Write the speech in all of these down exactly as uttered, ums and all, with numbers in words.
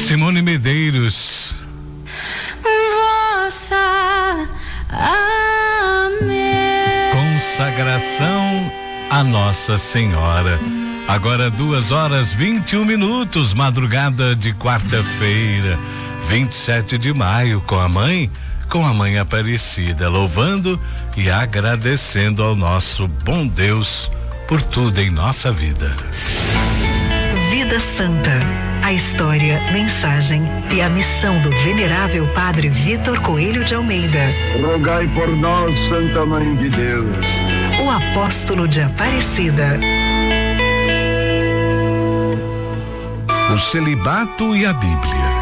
Simone Medeiros. Vossa amém. Consagração a Nossa Senhora. Agora duas horas vinte e um minutos, madrugada de quarta-feira, vinte e sete de maio, com a mãe, com a mãe Aparecida, louvando e agradecendo ao nosso bom Deus por tudo em nossa vida. Vida Santa, a história, mensagem e a missão do venerável Padre Vitor Coelho de Almeida. Rogai por nós, Santa Mãe de Deus. O apóstolo de Aparecida. O celibato e a Bíblia.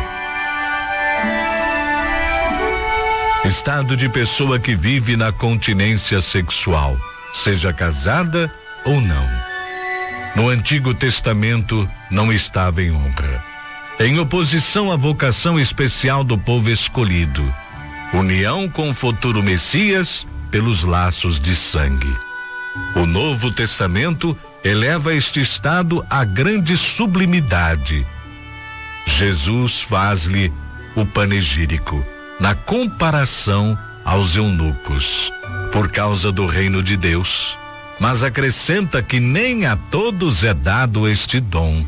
Estado de pessoa que vive na continência sexual, seja casada ou não. No Antigo Testamento não estava em honra. Em oposição à vocação especial do povo escolhido, união com o futuro Messias pelos laços de sangue. O Novo Testamento eleva este estado à grande sublimidade. Jesus faz-lhe o panegírico na comparação aos eunucos, por causa do reino de Deus, mas acrescenta que nem a todos é dado este dom.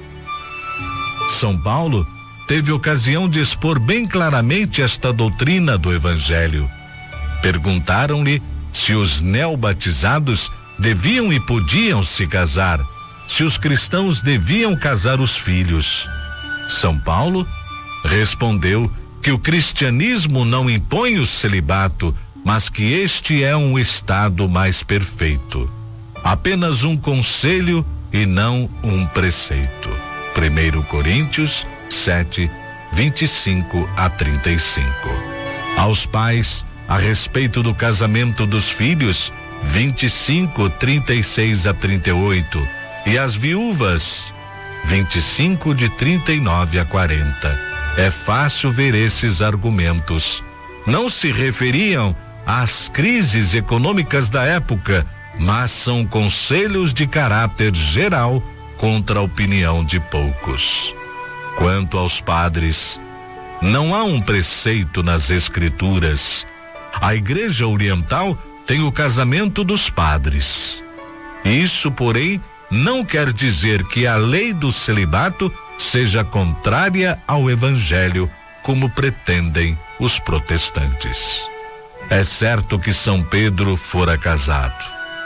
São Paulo teve ocasião de expor bem claramente esta doutrina do Evangelho. Perguntaram-lhe se os neobatizados deviam e podiam se casar, se os cristãos deviam casar os filhos. São Paulo respondeu que o cristianismo não impõe o celibato, mas que este é um estado mais perfeito. Apenas um conselho e não um preceito. Primeiro Coríntios sete, vinte e cinco a trinta e cinco. Aos pais, a respeito do casamento dos filhos, vinte e cinco, trinta e seis a trinta e oito, e as viúvas, vinte e cinco de trinta e nove a quarenta. É fácil ver esses argumentos. Não se referiam às crises econômicas da época, mas são conselhos de caráter geral contra a opinião de poucos. Quanto aos padres, não há um preceito nas Escrituras. A Igreja Oriental tem o casamento dos padres. Isso, porém, não quer dizer que a lei do celibato seja contrária ao Evangelho, como pretendem os protestantes. É certo que São Pedro fora casado.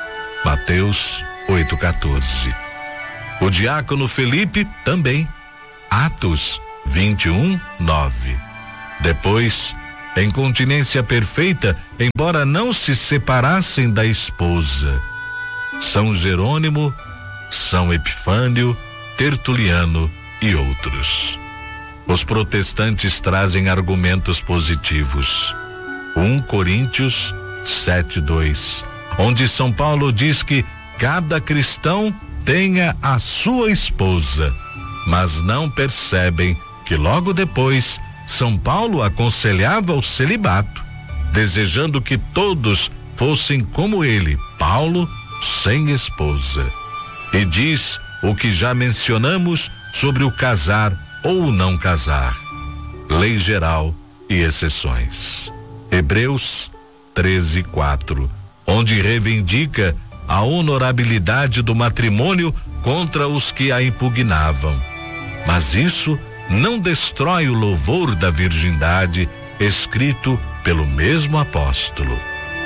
Mateus oito, quatorze. O diácono Felipe também. Atos vinte e um, nove. Depois, em continência perfeita, embora não se separassem da esposa. São Jerônimo, São Epifânio, Tertuliano e outros. Os protestantes trazem argumentos positivos. um Coríntios sete, dois, onde São Paulo diz que cada cristão tenha a sua esposa, mas não percebem que logo depois São Paulo aconselhava o celibato, desejando que todos fossem como ele, Paulo, sem esposa. E diz o que já mencionamos sobre o casar ou não casar, lei geral e exceções. Hebreus treze, quatro, onde reivindica a honorabilidade do matrimônio contra os que a impugnavam. Mas isso não destrói o louvor da virgindade escrito pelo mesmo apóstolo.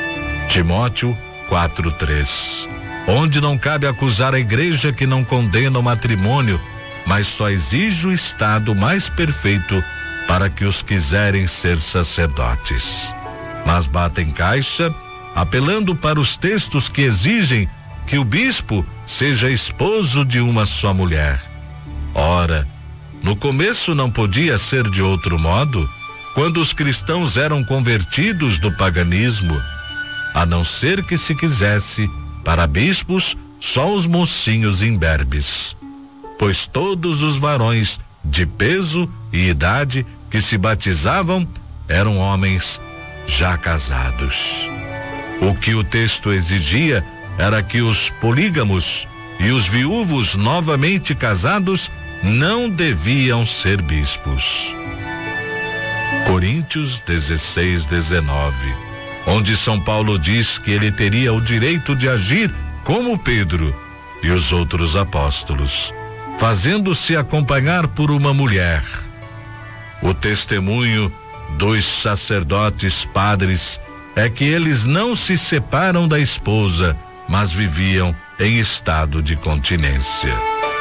Timóteo quatro, três, onde não cabe acusar a igreja que não condena o matrimônio, mas só exige o estado mais perfeito para que os quiserem ser sacerdotes. Mas batem caixa, apelando para os textos que exigem que o bispo seja esposo de uma só mulher. Ora, no começo não podia ser de outro modo, quando os cristãos eram convertidos do paganismo, a não ser que se quisesse, para bispos, só os mocinhos imberbes. Pois todos os varões de peso e idade que se batizavam eram homens já casados. O que o texto exigia era que os polígamos e os viúvos novamente casados não deviam ser bispos. Coríntios dezesseis, dezenove, onde São Paulo diz que ele teria o direito de agir como Pedro e os outros apóstolos, fazendo-se acompanhar por uma mulher. O testemunho dos sacerdotes padres é que eles não se separam da esposa, mas viviam em estado de continência.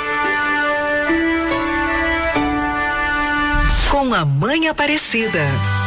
Com a Mãe Aparecida.